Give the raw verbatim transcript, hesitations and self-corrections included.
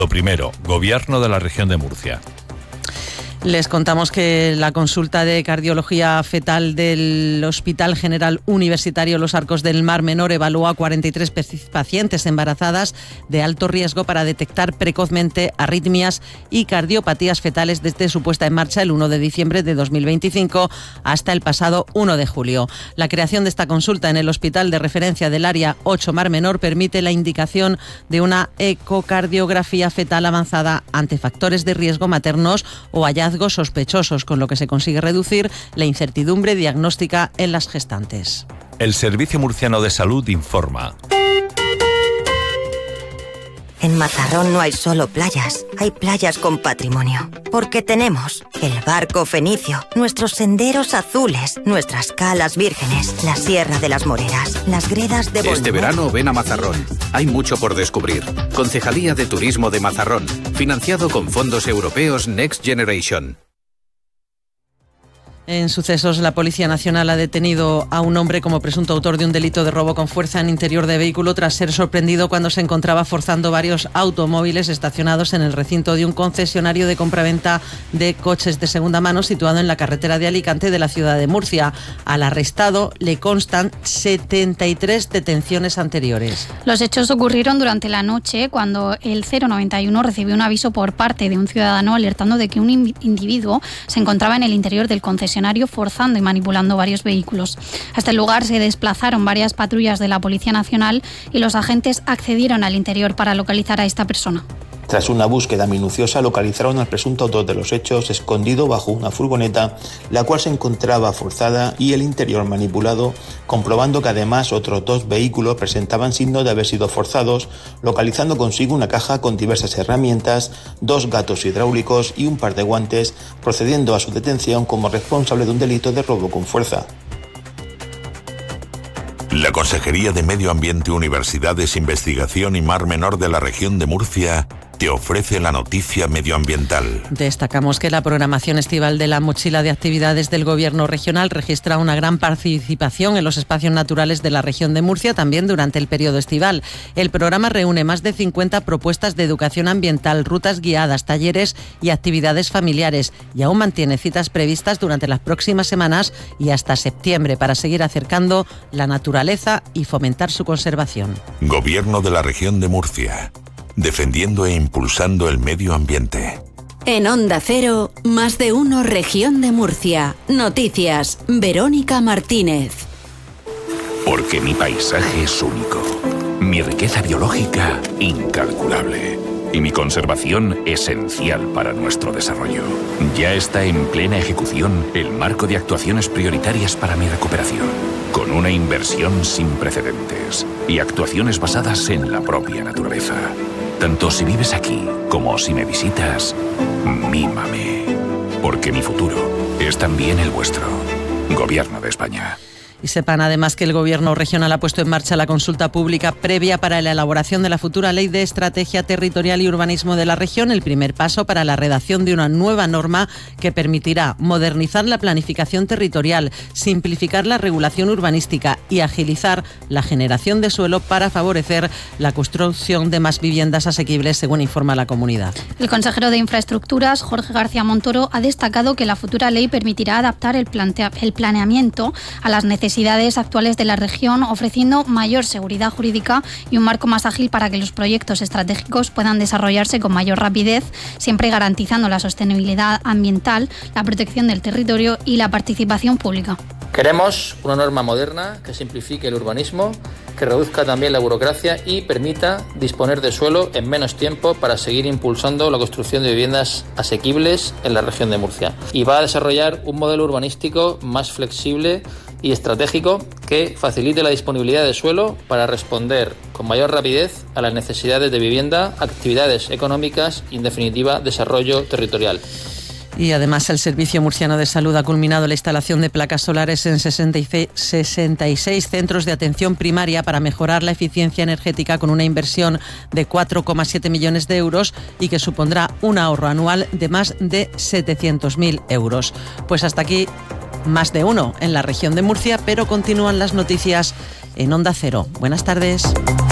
Lo primero, Gobierno de la Región de Murcia. Les contamos que la consulta de cardiología fetal del Hospital General Universitario Los Arcos del Mar Menor evaluó a cuarenta y tres pacientes embarazadas de alto riesgo para detectar precozmente arritmias y cardiopatías fetales desde su puesta en marcha el uno de diciembre de dos mil veinticinco hasta el pasado uno de julio. La creación de esta consulta en el Hospital de Referencia del Área ocho Mar Menor permite la indicación de una ecocardiografía fetal avanzada ante factores de riesgo maternos o hallazgos sospechosos, con lo que se consigue reducir la incertidumbre diagnóstica en las gestantes. El Servicio Murciano de Salud informa. En Mazarrón no hay solo playas, hay playas con patrimonio. Porque tenemos el barco fenicio, nuestros senderos azules, nuestras calas vírgenes, la Sierra de las Moreras, las gredas de Bolmón. Este verano ven a Mazarrón. Hay mucho por descubrir. Concejalía de Turismo de Mazarrón, financiado con fondos europeos Next Generation. En sucesos, la Policía Nacional ha detenido a un hombre como presunto autor de un delito de robo con fuerza en interior de vehículo tras ser sorprendido cuando se encontraba forzando varios automóviles estacionados en el recinto de un concesionario de compraventa de coches de segunda mano situado en la carretera de Alicante de la ciudad de Murcia. Al arrestado le constan setenta y tres detenciones anteriores. Los hechos ocurrieron durante la noche cuando el cero noventa y uno recibió un aviso por parte de un ciudadano alertando de que un individuo se encontraba en el interior del concesionario forzando y manipulando varios vehículos. Hasta el lugar se desplazaron varias patrullas de la Policía Nacional y los agentes accedieron al interior para localizar a esta persona. Tras una búsqueda minuciosa, localizaron al presunto autor de los hechos escondido bajo una furgoneta, la cual se encontraba forzada y el interior manipulado, comprobando que además otros dos vehículos presentaban signos de haber sido forzados, localizando consigo una caja con diversas herramientas, dos gatos hidráulicos y un par de guantes, procediendo a su detención como responsable de un delito de robo con fuerza. La Consejería de Medio Ambiente, Universidades, Investigación y Mar Menor de la Región de Murcia te ofrece la noticia medioambiental. Destacamos que la programación estival de la mochila de actividades del Gobierno regional registra una gran participación en los espacios naturales de la región de Murcia, también durante el periodo estival. El programa reúne más de cincuenta propuestas de educación ambiental, rutas guiadas, talleres y actividades familiares, y aún mantiene citas previstas durante las próximas semanas y hasta septiembre para seguir acercando la naturaleza y fomentar su conservación. Gobierno de la Región de Murcia, defendiendo e impulsando el medio ambiente. En Onda Cero, Más de Uno Región de Murcia. Noticias, Verónica Martínez. Porque mi paisaje es único, mi riqueza biológica incalculable y mi conservación esencial para nuestro desarrollo. Ya está en plena ejecución el marco de actuaciones prioritarias para mi recuperación, con una inversión sin precedentes y actuaciones basadas en la propia naturaleza. Tanto si vives aquí como si me visitas, mímame, porque mi futuro es también el vuestro. Gobierno de España. Y sepan además que el Gobierno regional ha puesto en marcha la consulta pública previa para la elaboración de la futura Ley de Estrategia Territorial y Urbanismo de la región, el primer paso para la redacción de una nueva norma que permitirá modernizar la planificación territorial, simplificar la regulación urbanística y agilizar la generación de suelo para favorecer la construcción de más viviendas asequibles, según informa la comunidad. El consejero de Infraestructuras, Jorge García Montoro, ha destacado que la futura ley permitirá adaptar el, plantea- el planeamiento a las necesidades necesidades actuales de la región, ofreciendo mayor seguridad jurídica y un marco más ágil para que los proyectos estratégicos puedan desarrollarse con mayor rapidez, siempre garantizando la sostenibilidad ambiental, la protección del territorio y la participación pública. Queremos una norma moderna que simplifique el urbanismo, que reduzca también la burocracia y permita disponer de suelo en menos tiempo para seguir impulsando la construcción de viviendas asequibles en la región de Murcia. Y va a desarrollar un modelo urbanístico más flexible y estratégico que facilite la disponibilidad de suelo para responder con mayor rapidez a las necesidades de vivienda, actividades económicas y, en definitiva, desarrollo territorial. Y además el Servicio Murciano de Salud ha culminado la instalación de placas solares en sesenta y seis centros de atención primaria para mejorar la eficiencia energética con una inversión de cuatro coma siete millones de euros y que supondrá un ahorro anual de más de setecientos mil euros. Pues hasta aquí Más de Uno en la región de Murcia, pero continúan las noticias en Onda Cero. Buenas tardes.